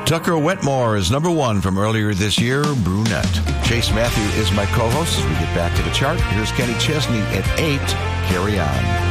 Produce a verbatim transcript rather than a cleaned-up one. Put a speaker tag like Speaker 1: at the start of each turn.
Speaker 1: Tucker Wetmore is number one from earlier this year, Brunette. Chase Matthew is my co-host. As we get back to the chart, here's Kenny Chesney at eight, Carry On.